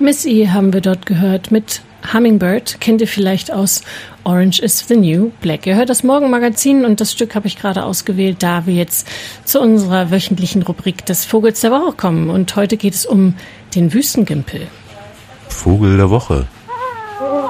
Miss E haben wir dort gehört mit Hummingbird, kennt ihr vielleicht aus Orange is the New Black. Ihr hört das Morgenmagazin und das Stück habe ich gerade ausgewählt, da wir jetzt zu unserer wöchentlichen Rubrik des Vogels der Woche kommen. Und heute geht es um den Wüstengimpel. Vogel der Woche.